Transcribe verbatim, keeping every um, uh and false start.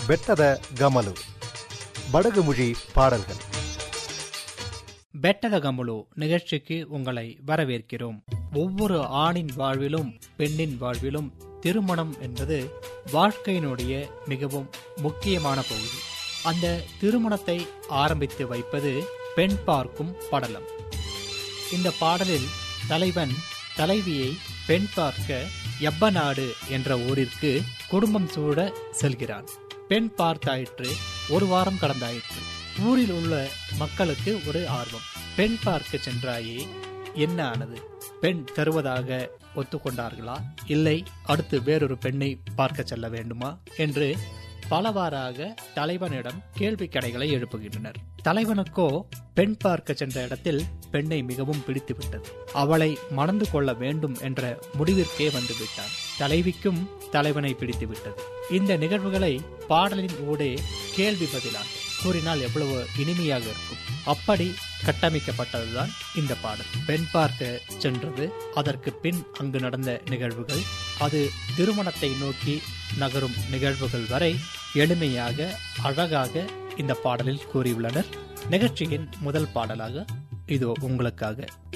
பெட்டத கமலு படகு மொழி பாடல்கள். பெட்டத கமலு நிகழ்ச்சிக்கு உங்களை வரவேற்கிறோம். ஒவ்வொரு ஆணின் வாழ்விலும் பெண்ணின் வாழ்விலும் திருமணம் என்பது வாழ்க்கையினுடைய மிகவும் முக்கியமான பகுதி. அந்த திருமணத்தை ஆரம்பித்து வைப்பது பெண் பார்க்கும் படலம். இந்த பாடலில் தலைவன் தலைவியை பெண் பார்க்க எப்பநாடு என்ற ஊரிற்கு குடும்பம் சூட செல்கிறான். பெண் பார்த்தாயிற்று, ஒரு வாரம் கடந்தாயிற்று. ஊரில் உள்ள மக்களுக்கு ஒரு ஆர்வம். பெண் பார்க்க சென்றாயே, என்ன ஆனது? பெண் தருவதாக ஒத்துக்கொண்டார்களா, இல்லை அடுத்து வேறொரு பெண்ணை பார்க்க செல்ல வேண்டுமா என்று பலவாறாக தலைவனிடம் கேள்வி கணைகளை எழுப்புகின்றனர். தலைவனுக்கோ பெண் பார்க்க சென்ற இடத்தில் பெண்ணை மிகவும் பிடித்து விட்டது. அவளை மணந்து கொள்ள வேண்டும் என்ற முடிவிற்கே வந்து விட்டான். தலைவிக்கும் தலைவனை பிடித்து விட்டது. இந்த நிகழ்வுகளை பாடலின் ஊடே கேள்வி பதிலாக கூறினால் எவ்வளவு இனிமையாக இருக்கும். அப்படி கட்டமைக்கப்பட்டதுதான் இந்த பாடல். பெண் பார்க்க சென்றது, அதற்கு பின் அங்கு நடந்த நிகழ்வுகள், அது திருமணத்தை நோக்கி நகரும் நிகழ்வுகள் வரை எளிமையாக அழகாக இந்த பாடலில் கூறியுள்ளனர். நிகழ்ச்சியின் முதல் பாடலாக இதோ உங்களுக்காக